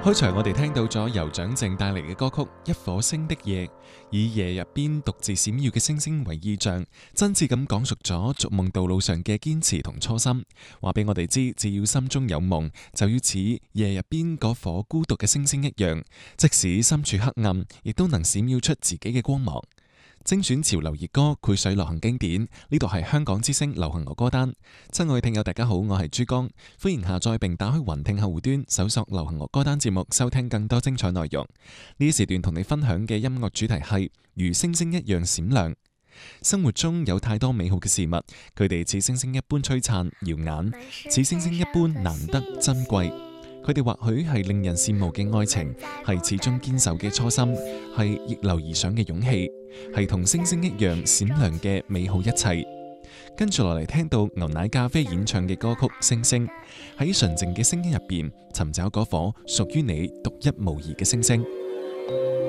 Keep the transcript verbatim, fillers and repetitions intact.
開場我哋聽到咗由蔣靜帶嚟嘅歌曲《一顆星的夜》，以夜入邊獨自閃耀嘅星星為意象，真摯咁講述咗逐夢道路上嘅堅持同初心。話俾我哋知，只要心中有夢，就要似夜入邊嗰顆孤獨嘅星星一樣，即使身處黑暗，亦都能閃耀出自己嘅光芒。精選潮流熱歌，繪水流行經典，呢度係香港之聲流行樂歌單。親愛嘅聽友大家好，我係珠江，歡迎下載並打開雲聽客戶端，搜索流行樂歌單節目，收聽更多精彩內容。呢時段同你分享嘅音樂主題係如星星一樣閃亮。生活中有太多美好嘅事物，佢哋似星星一般璀璨耀眼，似星星一般難得珍貴。佢哋或許係令人羨慕嘅愛情，係始終堅守嘅初心，係逆流而上嘅勇氣，係同星星一樣閃亮嘅美好一切。跟住落嚟聽到牛奶咖啡演唱嘅歌曲《星星》，喺純淨嘅聲音入邊尋找嗰顆屬於你獨一無二嘅星星。